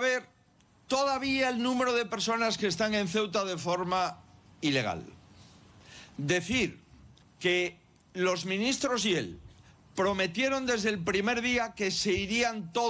saber todavía el número de personas que están en Ceuta de forma ilegal. Decir que los ministros y él prometieron desde el primer día que se irían todos